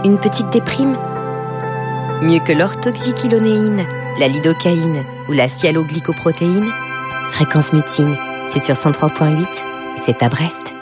Une petite déprime? Mieux que l'orthoxyquilonéine, la lidocaïne ou la sialoglycoprotéine? Fréquence Muting, c'est sur 103.8 et c'est à Brest.